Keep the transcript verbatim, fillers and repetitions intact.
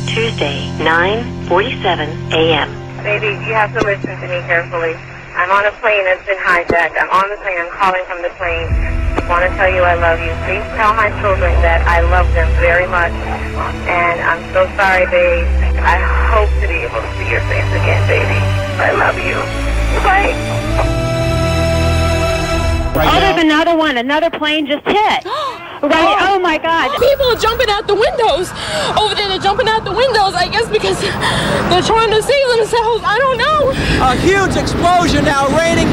Tuesday, nine forty-seven a.m. Baby, you have to listen to me carefully. I'm on a plane that's been hijacked. I'm on the plane. I'm calling from the plane. I want to tell you I love you. Please tell my children that I love them very much. And I'm so sorry, babe. I hope to be able to see your face again, baby. I love you. Bye. Right oh, now. there's another one. Another plane just hit. Right. Oh, my God. People are jumping out the windows. Over there, they're jumping out the windows, I guess, because they're trying to save themselves. I don't know. A huge explosion now raining